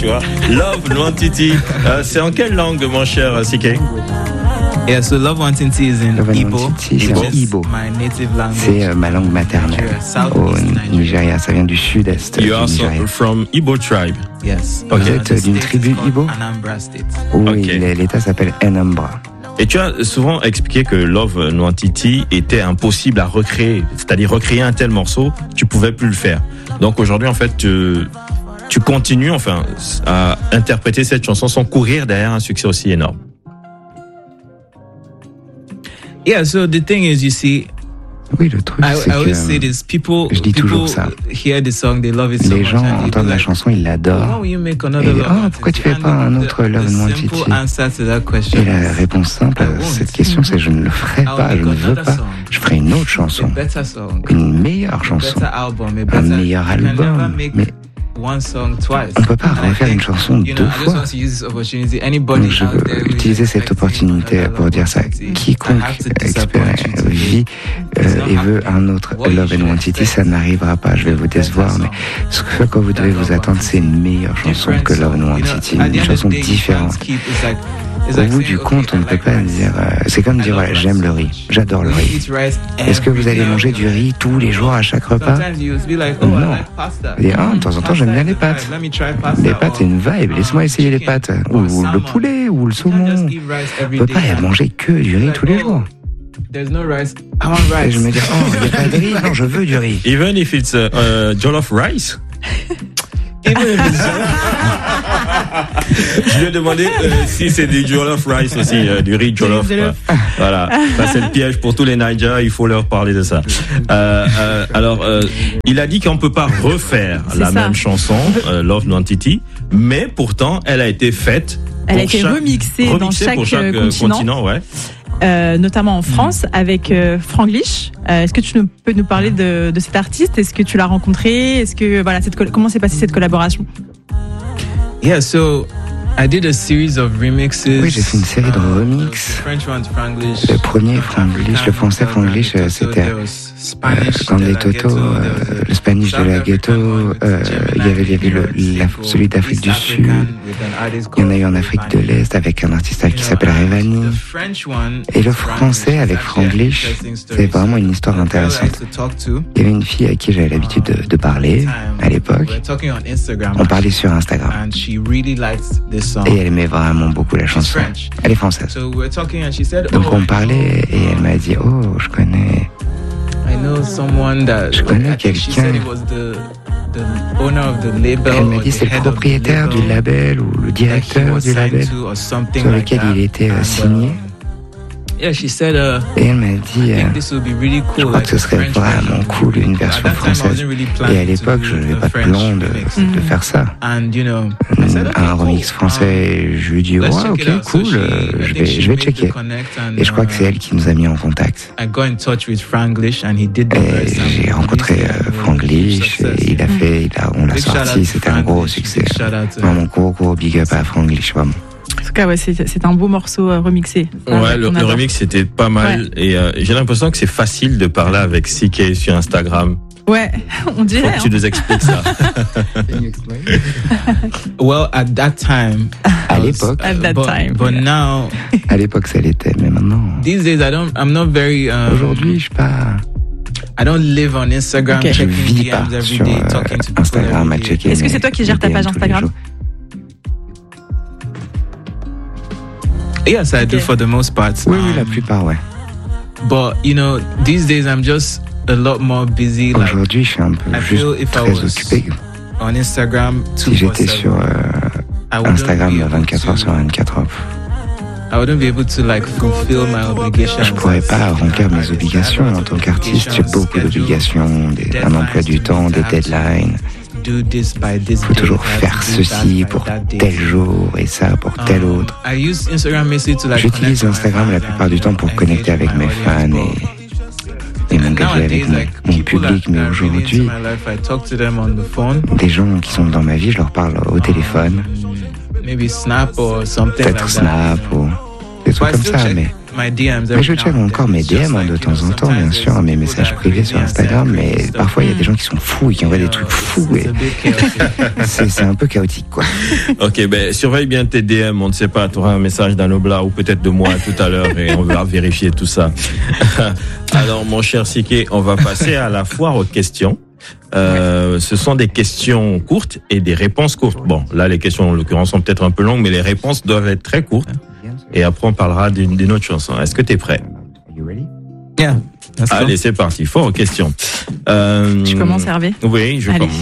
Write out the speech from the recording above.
tu vois. Love Nwantiti. C'est en quelle langue, mon cher CK? Yeah, so Love Nwantiti is in Igbo. C'est en Igbo. C'est ma langue maternelle au Nigeria. Ça vient du sud-est du You are Nigeria. from Igbo tribe. Yes. Vous êtes d'une tribu Igbo? Anambra State. Oui, Ok. l'État s'appelle Anambra. Et tu as souvent expliqué que Love Nwantiti était impossible à recréer. C'est-à-dire recréer un tel morceau, tu pouvais plus le faire. Donc aujourd'hui, en fait, tu continues enfin à interpréter cette chanson sans courir derrière un succès aussi énorme. Yeah, so the thing is, you see, Oui, le truc, I c'est always say que this. People toujours ça. hear the song, they love it so les much. gens and they entendent be la like, chanson, ils "Why l'adorent. will you make another Et Love pourquoi tu Nwantiti?" fais pas un autre Love The Nwantiti? simple answer to that question Et la is, réponse simple I à won't. cette question, c'est je ne le ferai I'll pas, je make ne veux another pas. song. Je ferai une autre a chanson, better song, une meilleure a chanson, better album, a un better. meilleur You can never album. make Mais one song twice. on ne peut pas And I refaire think, une chanson you know, deux I just fois. want to use this opportunity. Anybody Donc je out there veux who is utiliser cette expecting opportunité another pour Love dire ça. Nwantiti, Quiconque I have to disappoint you today. vit et veut un autre What you Love should Nwantiti, ça expect n'arrivera pas. Je vais vous décevoir, mais ce que quoi vous devez vous attendre, c'est une meilleure chanson que Love Nwantiti, une chanson différente. Au bout du compte, on ne peut pas dire. C'est comme dire voilà, j'aime le riz, j'adore le riz. Est-ce que vous allez manger du riz tous les jours à chaque repas? Non. Et de temps en temps, j'aime bien les pâtes. Les pâtes, c'est une vibe. Laisse-moi essayer les pâtes. Ou le poulet, ou le saumon. On ne peut pas manger que du riz tous les jours. Et je me dis, oh, il n'y a pas de riz. Non, je veux du riz. Even if it's jollof rice. Je lui ai demandé si c'est du jollof rice aussi, du riz jollof. Voilà, ça c'est le piège pour tous les Naija, il faut leur parler de ça. Alors, il a dit qu'on ne peut pas refaire la même chanson, Love Nwantiti, mais pourtant, elle a été faite. Elle a été remixée dans chaque continent, ouais. Notamment en France avec Franglish. Est-ce que tu peux nous parler de cet artiste? Est-ce que tu l'as rencontré? Est-ce que voilà, comment s'est passée cette collaboration? Yeah, so I did a series of remixes. Oui, j'ai fait une série de remixes. Le premier, Franglish, le français Franglish, c'était Candé Toto, le Spanish de la Ghetto, il y avait celui d'Afrique du Sud, il y en a eu en Afrique de l'Est avec un artiste qui s'appelle Revani. Et le français avec Franglish, c'est vraiment une histoire intéressante. Il y avait une fille à qui j'avais l'habitude de parler à l'époque. On parlait sur Instagram. Et elle aimait vraiment beaucoup la chanson. Elle est française. Donc on parlait et elle m'a dit, oh, je connais quelqu'un. Elle m'a dit c'est le propriétaire du label ou le directeur du label sur lequel il était signé. Et elle m'a dit, je crois que ce serait vraiment cool une version française. Et à l'époque, je n'avais pas de plan de faire ça. Un remix français, je lui ai dit, ouais, ok, cool, je vais checker. Et je crois que c'est elle qui nous a mis en contact. Et j'ai rencontré Franglish, et on l'a sorti, c'était un gros succès. Vraiment gros big up à Franglish, vraiment. En tout cas, ouais, c'est un beau morceau remixé. Ouais, le remix c'était pas mal. Ouais. Et j'ai l'impression que c'est facile de parler avec CK sur Instagram. Ouais, on dirait. Faut que tu nous expliques ça. Well, at that time. À l'époque. But now. À l'époque, ça l'était, mais maintenant. These days, I'm not very. Aujourd'hui, je suis pas. I don't live on Instagram. Okay. Je vis pas sur Instagram à checker. Est-ce que c'est toi qui gères ta page Instagram? Yes, I do for the most part. Oui, la plupart, ouais. But, these days I'm just a lot more busy. Aujourd'hui, je suis un peu juste très occupé. On Instagram, si j'étais sur Instagram 24 heures sur 24 heures, I wouldn't be able to fulfill my obligations. Je pourrais pas remplir mes obligations en tant qu'artiste. J'ai beaucoup d'obligations, un emploi du temps, des deadlines. Il faut toujours faire ceci pour tel jour et ça pour tel autre. J'utilise Instagram la plupart du temps pour connecter avec mes fans et m'engager avec mon public. Mais aujourd'hui, des gens qui sont dans ma vie, je leur parle au téléphone. Peut-être Snap ou des trucs comme ça, mais Mais je check encore mes DM de temps en temps, bien sûr, mes messages privés sur Instagram, mais parfois il y a des gens qui sont fous et qui envoient des trucs fous et c'est un peu chaotique, quoi. Ok, ben surveille bien tes DM, on ne sait pas, tu auras un message d'Anobla ou peut-être de moi tout à l'heure et on va vérifier tout ça. Alors mon cher Siké, on va passer à la foire aux questions. Ce sont des questions courtes et des réponses courtes. Bon, là les questions en l'occurrence sont peut-être un peu longues, mais les réponses doivent être très courtes. Et après on parlera d'une autre chanson. Est-ce que tu es prêt? Yeah. Allez, c'est parti. Foire aux questions. Tu commences, Hervé? Oui, je commence.